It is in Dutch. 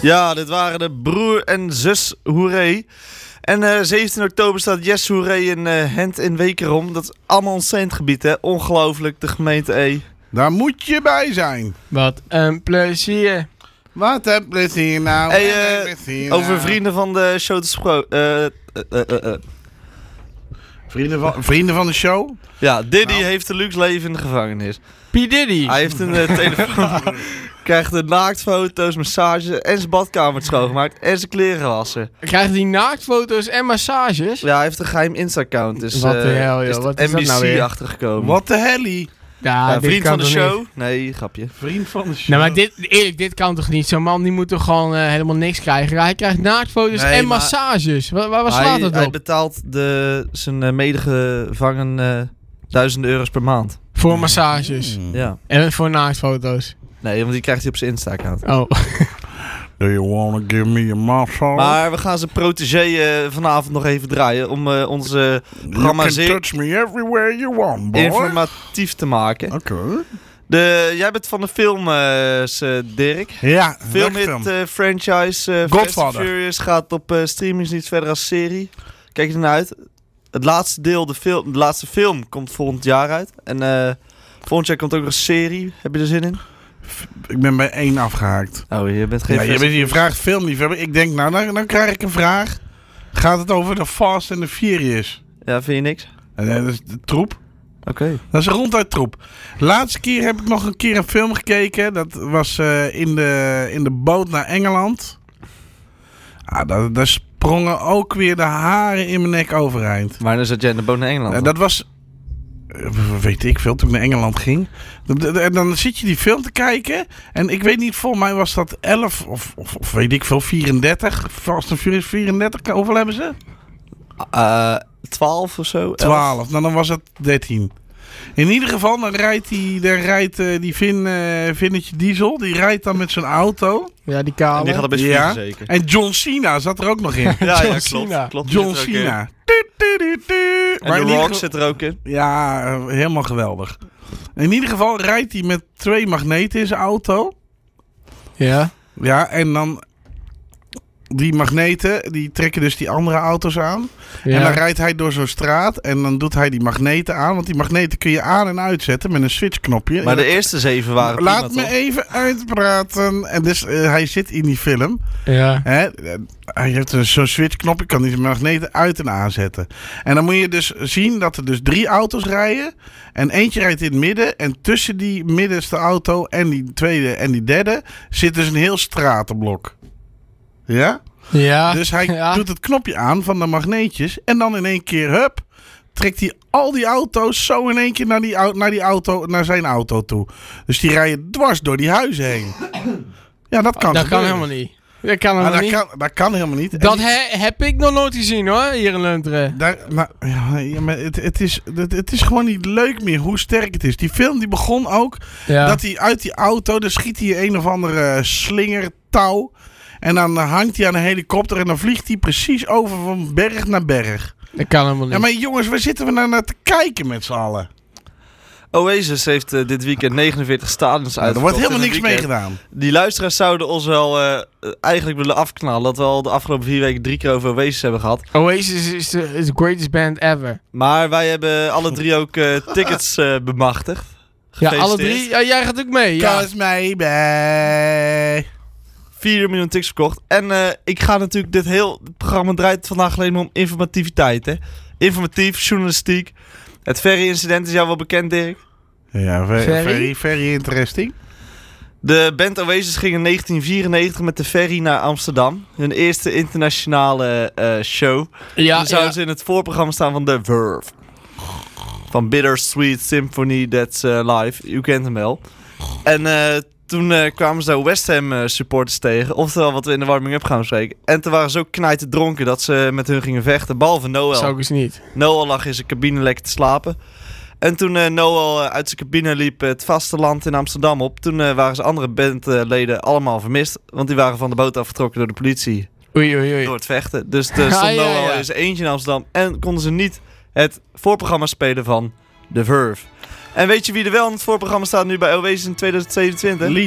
Ja, dit waren de broer en zus Hoeré. En 17 oktober staat Yes Hoeré in Hent in Wekerom. Dat is allemaal ons centgebied, hè. Ongelooflijk, de gemeente E. Daar moet je bij zijn. Wat een plezier. Wat een plezier nou. Hey, over vrienden van de show te gesproken. Vrienden van de show? Ja, Diddy heeft een luxe leven in de gevangenis. P. Diddy. Hij heeft een telefoon. Krijgt de naaktfoto's, massages en zijn badkamer schoongemaakt en zijn kleren wassen. Krijgt hij naaktfoto's en massages? Ja, hij heeft een geheim Insta-account. Dus, Wat de hel, joh. is Wat de is dat NBC nou weer? achtergekomen. Wat de hellie. Ja, dit vriend kan van de toch show? niet? Nee, grapje. Vriend van de show. Nou, maar dit kan toch niet? Zo'n man die moet toch gewoon helemaal niks krijgen? Hij krijgt naaktfoto's Nee, en maar- massages. Waar slaat dat Hij op? betaalt zijn medegevangen duizenden euro's per maand. Voor massages. Ja. En voor naaktfoto's. Nee, want die krijgt hij op zijn Insta-account. Oh. Do you wanna give me a massage? Maar we gaan zijn protégé vanavond nog even draaien om onze You programma can zeer touch me everywhere you want, boy. informatief te maken. Oké. Jij bent van de film, Dirk. Ja, Filmhit franchise Fast and Godfather. Furious gaat op streamings niet verder als serie. Kijk er naar uit. Het laatste deel, de laatste film, komt volgend jaar uit. En volgend jaar komt ook nog een serie. Heb je er zin in? Ik ben bij 1 afgehaakt. Oh, je bent geen Ja, je vraagt filmliefhebber. Ik denk, nou, dan krijg ik een vraag. Gaat het over de Fast and the Furious? Ja, vind je niks? Dat is de troep. Oké. Dat is ronduit troep. Laatste keer heb ik nog een keer een film gekeken. Dat was in de boot naar Engeland. Daar sprongen ook weer de haren in mijn nek overeind. Maar dan zat jij in de boot naar Engeland. Dat was... weet ik veel, toen ik naar Engeland ging. En dan zit je die film te kijken. En ik weet niet, volgens mij was dat 11 of weet ik veel, 34. Fast and Furious 34. Hoeveel hebben ze? 12 of zo? 12. Nou, dan was het 13. In ieder geval, dan rijdt die Vinnetje Diesel. Die rijdt dan met zijn auto. Ja, die En kale. die gaat er best Ja. vliegen, zeker. En John Cena zat er ook nog in. Ja, John klopt. Cena. Klopt. Die John zit er ook in. Cena. En Maar The in ieder Rock geval- zit er ook in. Ja, helemaal geweldig. In ieder geval rijdt hij met 2 magneten in zijn auto. Ja. Ja, en dan... Die magneten, die trekken dus die andere auto's aan. Ja. En dan rijdt hij door zo'n straat en dan doet hij die magneten aan. Want die magneten kun je aan- en uitzetten met een switchknopje. Maar de eerste 7 waren Laat prima, me toch? even uitpraten. En dus hij zit in die film. Ja. Hè? Hij heeft zo'n switchknopje, kan hij de magneten uit en aanzetten. En dan moet je dus zien dat er dus 3 auto's rijden. En eentje rijdt in het midden. En tussen die middenste auto en die tweede en die derde zit dus een heel stratenblok. Ja? Ja. Dus hij Ja. doet het knopje aan van de magneetjes. En dan in één keer, hup, trekt hij al die auto's zo in één keer naar zijn auto toe. Dus die rijden dwars door die huizen heen. Ja, dat kan Dat kan gebeuren. helemaal niet. Dat kan Maar helemaal niet. dat kan helemaal niet. Dat heb ik nog nooit gezien hoor, hier in Lunteren. Maar het is gewoon niet leuk meer hoe sterk het is. Die film die begon ook Ja. dat hij uit die auto, dan schiet hij een of andere slingertouw. En dan hangt hij aan een helikopter en dan vliegt hij precies over van berg naar berg. Dat kan helemaal niet. Ja, maar jongens, waar zitten we nou naar te kijken met z'n allen? Oasis heeft dit weekend 49 stadions Er uitverkocht. wordt helemaal in niks een mee weekend. gedaan. Die luisteraars zouden ons wel eigenlijk willen afknallen. Dat we al de afgelopen 4 weken 3 keer over Oasis hebben gehad. Oasis is the greatest band ever. Maar wij hebben alle 3 ook tickets bemachtigd. Ja, alle Gefeliciteerd. 3. Ja, jij gaat ook mee. Ja. Kas mij bij. 4 miljoen tickets verkocht. En ik ga natuurlijk het programma draait vandaag alleen maar om informativiteit. Hè? Informatief, journalistiek. Het ferry-incident is jou wel bekend, Dirk? Ja, Ferry? very interesting. De band Oasis ging in 1994 met de ferry naar Amsterdam. Hun eerste internationale show. Ja, Dan zouden ze in het voorprogramma staan van The Verve. Van Bittersweet Symphony That's Live. U kent hem wel. En toen kwamen ze daar West Ham supporters tegen. Oftewel wat we in de warming-up gaan bespreken. En toen waren ze ook knijten dronken dat ze met hun gingen vechten. Behalve Noel. zou ik eens niet. Noel lag in zijn cabine lekker te slapen. En toen Noel uit zijn cabine liep het vasteland in Amsterdam op. Toen waren zijn andere bandleden allemaal vermist. Want die waren van de boot afgetrokken door de politie. Oei. Door het vechten. Dus er stond Noel in zijn eentje in Amsterdam. En konden ze niet het voorprogramma spelen van The Verve. En weet je wie er wel in het voorprogramma staat nu bij Oasis in 2022?